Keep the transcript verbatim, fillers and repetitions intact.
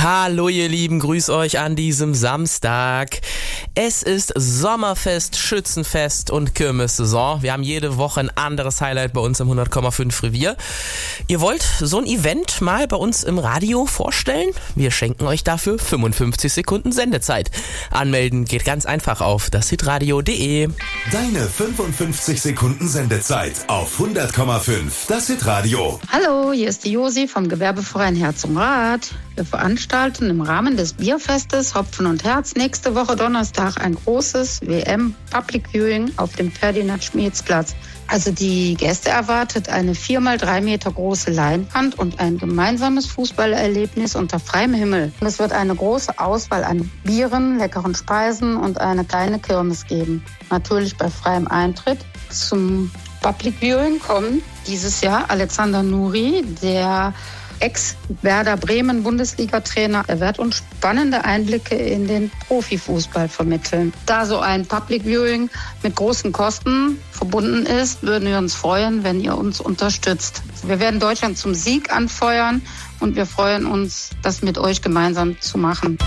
Hallo ihr Lieben, grüß euch an diesem Samstag. Es ist Sommerfest, Schützenfest und Kirmessaison. Wir haben jede Woche ein anderes Highlight bei uns im hundert Komma fünf Revier. Ihr wollt so ein Event mal bei uns im Radio vorstellen? Wir schenken euch dafür fünfundfünfzig Sekunden Sendezeit. Anmelden geht ganz einfach auf das hitradio punkt de. Deine fünfundfünfzig Sekunden Sendezeit auf hundert Komma fünf, das Hitradio. Hallo, hier ist die Josi vom Gewerbeverein Herzogenrath. Wir veranstalten im Rahmen des Bierfestes Hopfen und Herz nächste Woche Donnerstag ein großes W M Public Viewing auf dem Ferdinand-Schmieds-Platz. Also die Gäste erwartet eine vier mal drei Meter große Leinwand und ein gemeinsames Fußballerlebnis unter freiem Himmel. Und es wird eine große Auswahl an Bieren, leckeren Speisen und eine kleine Kirmes geben. Natürlich bei freiem Eintritt. Zum Public Viewing kommen dieses Jahr Alexander Nuri, der Ex-Werder Bremen Bundesliga-Trainer. Er wird uns spannende Einblicke in den Profifußball vermitteln. Da so ein Public Viewing mit großen Kosten verbunden ist, würden wir uns freuen, wenn ihr uns unterstützt. Wir werden Deutschland zum Sieg anfeuern und wir freuen uns, das mit euch gemeinsam zu machen.